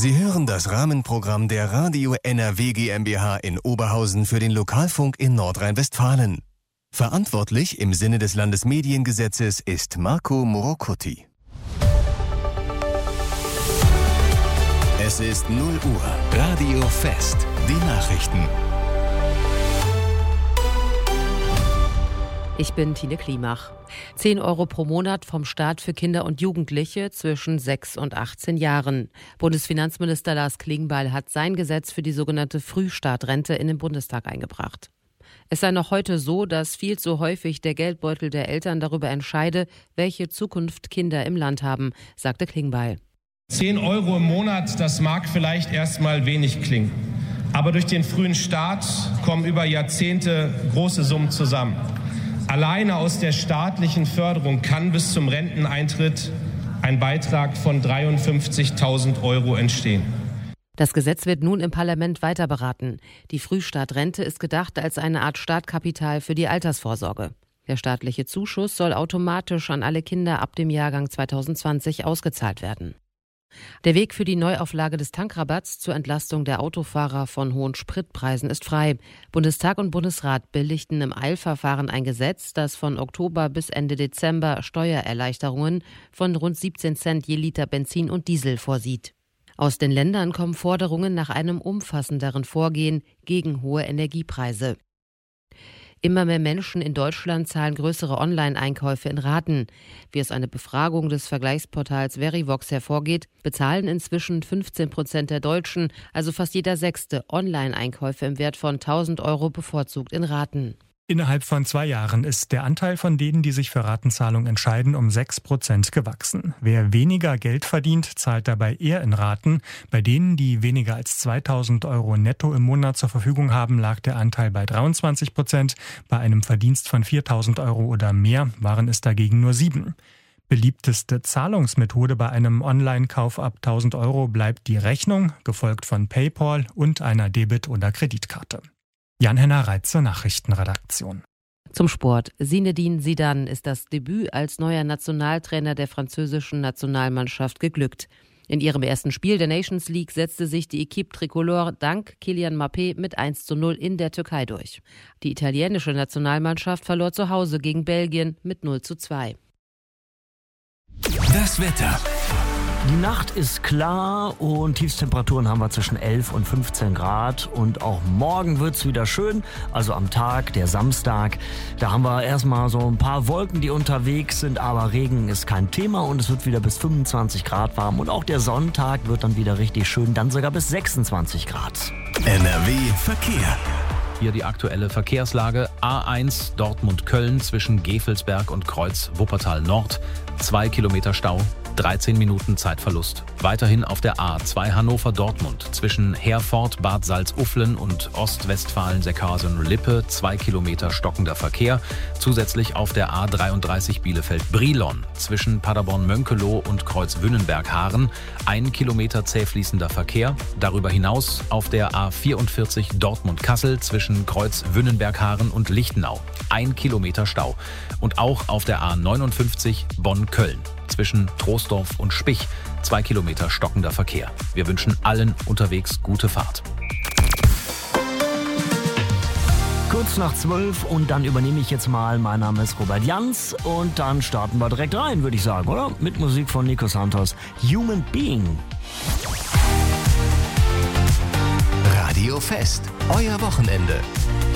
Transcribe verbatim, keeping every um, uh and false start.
Sie hören das Rahmenprogramm der Radio N R W GmbH in Oberhausen für den Lokalfunk in Nordrhein-Westfalen. Verantwortlich im Sinne des Landesmediengesetzes ist Marco Morocuti. Es ist null Uhr. Radio Fest. Die Nachrichten. Ich bin Tine Klimach. zehn Euro pro Monat vom Staat für Kinder und Jugendliche zwischen sechs und achtzehn Jahren. Bundesfinanzminister Lars Klingbeil hat sein Gesetz für die sogenannte Frühstartrente in den Bundestag eingebracht. Es sei noch heute so, dass viel zu häufig der Geldbeutel der Eltern darüber entscheide, welche Zukunft Kinder im Land haben, sagte Klingbeil. zehn Euro im Monat, das mag vielleicht erstmal wenig klingen. Aber durch den frühen Start kommen über Jahrzehnte große Summen zusammen. Alleine aus der staatlichen Förderung kann bis zum Renteneintritt ein Beitrag von dreiundfünfzigtausend Euro entstehen. Das Gesetz wird nun im Parlament weiter beraten. Die Frühstartrente ist gedacht als eine Art Startkapital für die Altersvorsorge. Der staatliche Zuschuss soll automatisch an alle Kinder ab dem Jahrgang zweitausendzwanzig ausgezahlt werden. Der Weg für die Neuauflage des Tankrabatts zur Entlastung der Autofahrer von hohen Spritpreisen ist frei. Bundestag und Bundesrat billigten im Eilverfahren ein Gesetz, das von Oktober bis Ende Dezember Steuererleichterungen von rund siebzehn Cent je Liter Benzin und Diesel vorsieht. Aus den Ländern kommen Forderungen nach einem umfassenderen Vorgehen gegen hohe Energiepreise. Immer mehr Menschen in Deutschland zahlen größere Online-Einkäufe in Raten. Wie aus einer Befragung des Vergleichsportals Verivox hervorgeht, bezahlen inzwischen fünfzehn Prozent der Deutschen, also fast jeder Sechste, Online-Einkäufe im Wert von tausend Euro bevorzugt in Raten. Innerhalb von zwei Jahren ist der Anteil von denen, die sich für Ratenzahlung entscheiden, um sechs Prozent gewachsen. Wer weniger Geld verdient, zahlt dabei eher in Raten. Bei denen, die weniger als zweitausend Euro netto im Monat zur Verfügung haben, lag der Anteil bei dreiundzwanzig Prozent. Bei einem Verdienst von viertausend Euro oder mehr waren es dagegen nur sieben. Beliebteste Zahlungsmethode bei einem Online-Kauf ab tausend Euro bleibt die Rechnung, gefolgt von PayPal und einer Debit- oder Kreditkarte. Jan-Henner Reit zur Nachrichtenredaktion. Zum Sport. Zinedine Zidane ist das Debüt als neuer Nationaltrainer der französischen Nationalmannschaft geglückt. In ihrem ersten Spiel der Nations League setzte sich die Équipe Tricolore dank Kylian Mbappé mit eins zu null in der Türkei durch. Die italienische Nationalmannschaft verlor zu Hause gegen Belgien mit null zu zwei. Das Wetter. Die Nacht ist klar und Tiefstemperaturen haben wir zwischen elf und fünfzehn Grad. Und auch morgen wird's wieder schön, also am Tag, der Samstag. Da haben wir erstmal so ein paar Wolken, die unterwegs sind, aber Regen ist kein Thema und es wird wieder bis fünfundzwanzig Grad warm. Und auch der Sonntag wird dann wieder richtig schön, dann sogar bis sechsundzwanzig Grad. N R W Verkehr. Hier die aktuelle Verkehrslage. A eins Dortmund-Köln zwischen Gevelsberg und Kreuz Wuppertal Nord. Zwei Kilometer Stau, dreizehn Minuten Zeitverlust. Weiterhin auf der A zwei Hannover-Dortmund zwischen Herford, Bad Salzuflen und Ostwestfalen-Seckarsen-Lippe. Zwei Kilometer stockender Verkehr. Zusätzlich auf der A dreiunddreißig Bielefeld-Brilon zwischen Paderborn-Mönkeloh und Kreuz-Wünnenberg-Haaren. Ein Kilometer zähfließender Verkehr. Darüber hinaus auf der A vierundvierzig Dortmund-Kassel zwischen Kreuz-Wünnenberg-Haaren und Lichtenau. Ein Kilometer Stau. Und auch auf der A neunundfünfzig Bonn-Köln zwischen Troisdorf und Spich. Zwei Kilometer stockender Verkehr. Wir wünschen allen unterwegs gute Fahrt. Kurz nach zwölf und dann übernehme ich jetzt mal. Mein Name ist Robert Jans und dann starten wir direkt rein, würde ich sagen, oder? Mit Musik von Nico Santos. Human Being. Radio Fest. Euer Wochenende.